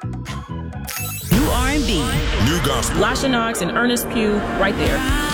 New R&B. New gospel. Lasha Knox and Ernest Pugh right there.